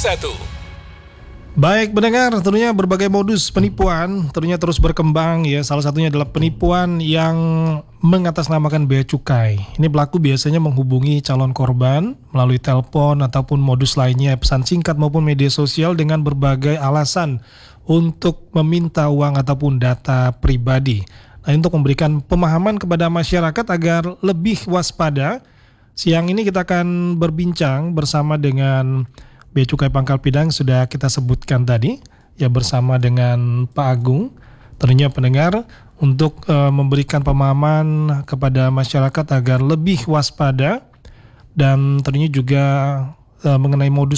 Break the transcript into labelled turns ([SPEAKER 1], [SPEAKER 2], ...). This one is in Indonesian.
[SPEAKER 1] Baik pendengar, tentunya berbagai modus penipuan tentunya terus berkembang ya. Salah satunya adalah penipuan yang mengatasnamakan bea cukai. Ini pelaku biasanya menghubungi calon korban melalui telepon ataupun modus lainnya, pesan singkat maupun media sosial dengan berbagai alasan untuk meminta uang ataupun data pribadi. Nah, untuk memberikan pemahaman kepada masyarakat agar lebih waspada, siang ini kita akan berbincang bersama dengan Bea Cukai Pangkal Pinang, sudah kita sebutkan tadi ya, bersama dengan Pak Agung. Tentunya pendengar untuk memberikan pemahaman kepada masyarakat agar lebih waspada dan tentunya juga mengenai modus